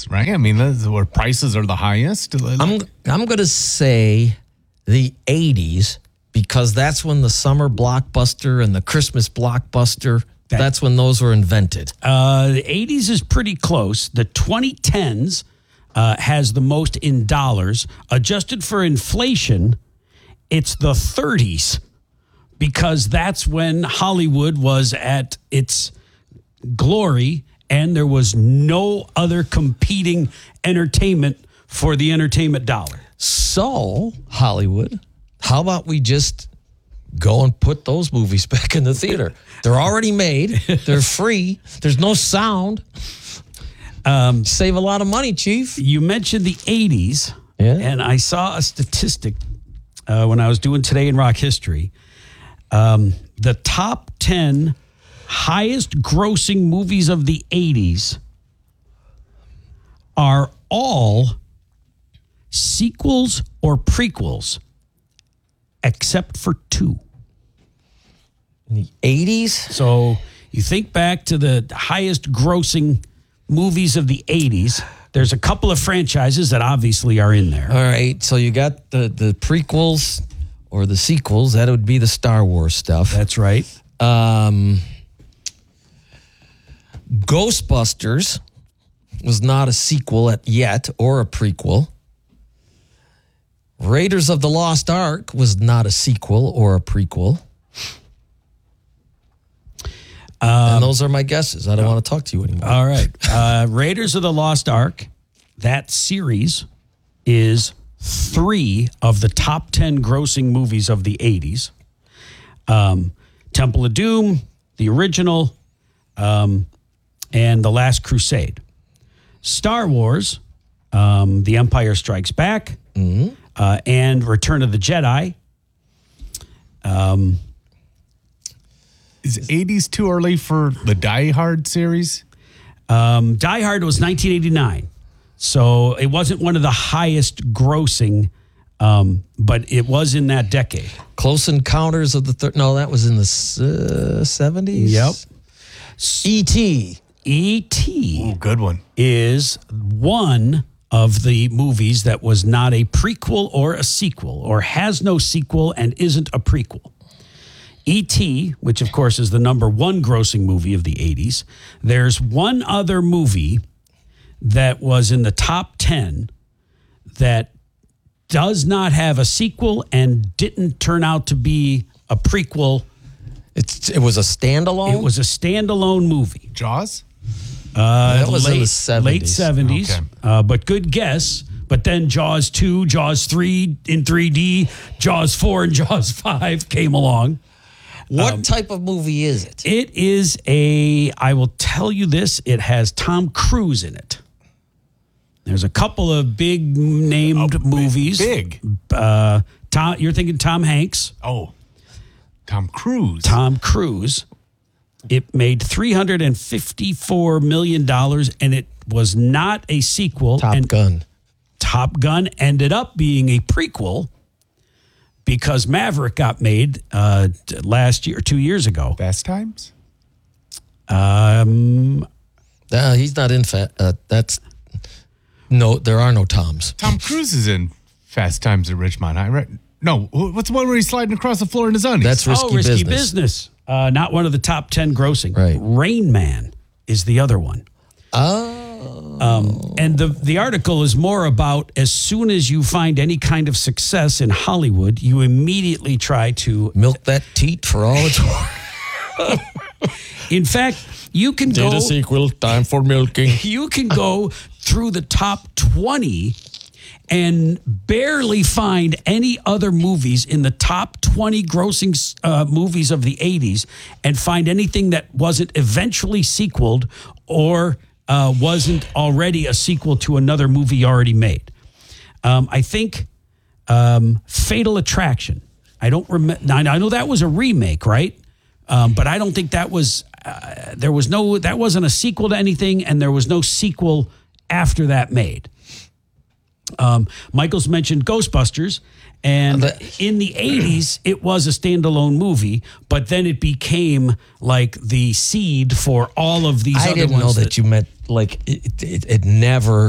80s, right? I mean, that's where prices are the highest. I'm going to say the 80s because that's when the summer blockbuster and the Christmas blockbuster, that's when those were invented. The 80s is pretty close. The 2010s has the most in dollars. Adjusted for inflation, it's the 30s because that's when Hollywood was at its glory and there was no other competing entertainment for the entertainment dollar. So, Hollywood, how about we just go and put those movies back in the theater? They're already made. They're free. There's no sound. Save a lot of money, Chief. You mentioned the 80s, and I saw a statistic when I was doing Today in Rock History. The top 10 highest grossing movies of the 80s are all sequels or prequels, except for 2. In the 80s? So you think back to the highest grossing movies of the 80s. There's a couple of franchises that obviously are in there. All right. So you got the prequels or the sequels. That would be the Star Wars stuff. That's right. Ghostbusters was not a sequel yet or a prequel. Raiders of the Lost Ark was not a sequel or a prequel. And those are my guesses. I don't want to talk to you anymore. All right. Raiders of the Lost Ark, that series is 3 of the top 10 grossing movies of the 80s. Temple of Doom, the original, and The Last Crusade. Star Wars, The Empire Strikes Back, and Return of the Jedi. Is 80s too early for the Die Hard series? Die Hard was 1989. So it wasn't one of the highest grossing, but it was in that decade. Close Encounters of the no, that was in the 70s. Yep. E.T. E.T. Ooh, good one. is one of the movies that was not a prequel or a sequel, or has no sequel and isn't a prequel. E.T., which of course is the number 1 grossing movie of the 80s. There's one other movie that was in the top 10 that does not have a sequel and didn't turn out to be a prequel. It was a standalone? It was a standalone movie. Jaws? That was in the 70s. Late 70s. Okay. But good guess. But then Jaws 2, Jaws 3 in 3D, Jaws 4 and Jaws 5 came along. What type of movie is it? It is I will tell you this, it has Tom Cruise in it. There's a couple of big named movies. Big. You're thinking Tom Hanks. Oh, Tom Cruise. Tom Cruise. It made $354 million, and it was not a sequel. Top Gun. Top Gun ended up being a prequel because Maverick got made last year, 2 years ago. Fast Times? He's not in no, there are no Toms. Tom Cruise is in Fast Times at Ridgemont High, right? No, what's the one where he's sliding across the floor in his undies? That's Risky Business. Not one of the top 10 grossing. Right. Rain Man is the other one. Oh. And the article is more about as soon as you find any kind of success in Hollywood, you immediately try to milk that teat for all it's worth. In fact, you can Did a sequel, time for milking. You can go through the top 20 and barely find any other movies in the top 20 grossing movies of the 80s and find anything that wasn't eventually sequeled or wasn't already a sequel to another movie already made. I think Fatal Attraction. I don't remember. I know that was a remake, right? But I don't think that was. That wasn't a sequel to anything, and there was no sequel after that made. Michael's mentioned Ghostbusters, and in the 80s, it was a standalone movie, but then it became like the seed for all of these other ones. I didn't know that you meant like it never